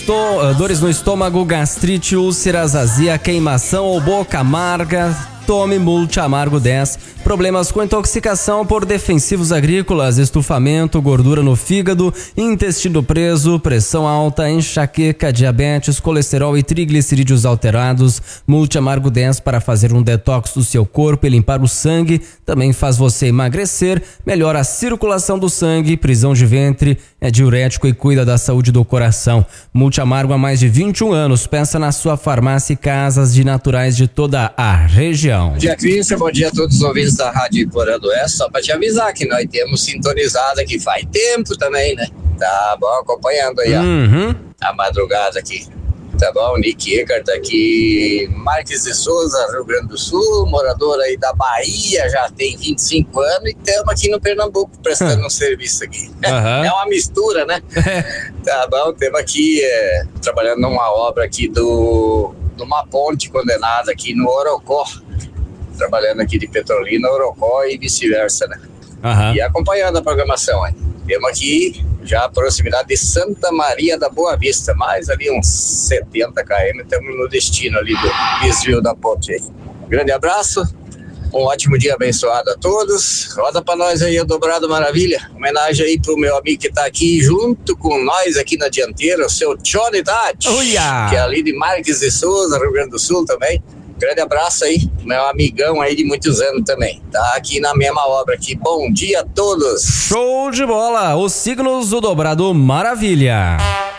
Dores no estômago, gastrite, úlceras, azia, queimação ou boca amarga, tome Multiamargo 10. Problemas com intoxicação por defensivos agrícolas, estufamento, gordura no fígado, intestino preso, pressão alta, enxaqueca, diabetes, colesterol e triglicerídeos alterados. Multiamargo 10 para fazer um detox do seu corpo e limpar o sangue. Também faz você emagrecer, melhora a circulação do sangue, prisão de ventre, é diurético e cuida da saúde do coração. Multiamargo há mais de 21 anos. Peça na sua farmácia e casas de naturais de toda a região. Bom dia, Cristian. Bom dia a todos os ouvintes da Rádio Porã do Oeste. Só para te avisar que nós temos sintonizado aqui faz tempo também, né? Tá bom, acompanhando aí, ó. A madrugada aqui. Tá bom, Nick Eckert aqui, Marques de Souza, Rio Grande do Sul, morador aí da Bahia, já tem 25 anos e estamos aqui no Pernambuco prestando um serviço aqui. É uma mistura, né? Tá bom, estamos aqui trabalhando numa obra aqui de uma ponte condenada aqui no Orocó, trabalhando aqui de Petrolina, Orocó e vice-versa, né? E acompanhando a programação aí. Temos aqui já a proximidade de Santa Maria da Boa Vista, mais ali uns 70 km, estamos no destino ali do desvio da ponte aí. Grande abraço, um ótimo dia abençoado a todos. Roda pra nós aí o Dobrado Maravilha, homenagem aí pro meu amigo que tá aqui junto com nós aqui na dianteira, o seu Johnny Tati, que é ali de Marques de Souza, Rio Grande do Sul também. Grande abraço aí, meu amigão aí de muitos anos também. Tá aqui na mesma obra aqui. Bom dia a todos. Show de bola! Os signos do Dobrado Maravilha.